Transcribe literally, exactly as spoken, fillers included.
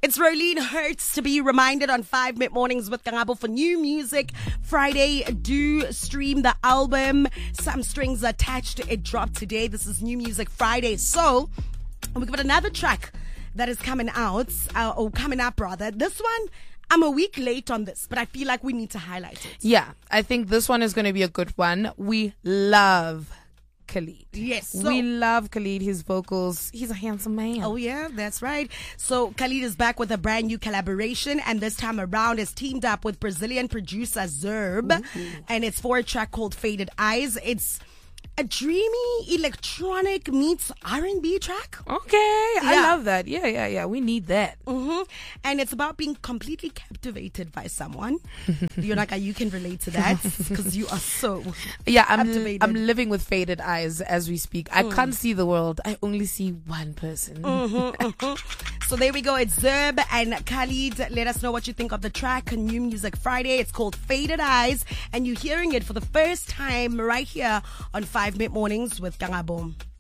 It's Rolene Hurts to be reminded on five Mid Mornings with Kangabo for new music. Friday, do stream the album. Some Strings Attached. It dropped today. This is New Music Friday. So, we've got another track that is coming out, uh, or coming up rather. This one, I'm a week late on this, but I feel like we need to highlight it. Yeah, I think this one is going to be a good one. We love Khalid. Yes. So, we love Khalid, his vocals. He's a handsome man. Oh, yeah, that's right. So Khalid is back with a brand new collaboration, and this time around is teamed up with Brazilian producer Zerb. Ooh. And it's for a track called Faded Eyes. It's a dreamy electronic meets R and B track. Okay, yeah. I love that. Yeah, yeah, yeah. We need that. Mm-hmm. And it's about being completely captivated by someone. Yonaka, you can relate to that because you are so yeah. I'm captivated. I'm living with faded eyes as we speak. I mm. can't see the world. I only see one person. Mm-hmm, mm-hmm. So there we go. It's Zerb and Khalid. Let us know what you think of the track. New Music Friday. It's called Faded Eyes, and you're hearing it for the first time right here on five Mid Mornings with Kangabo.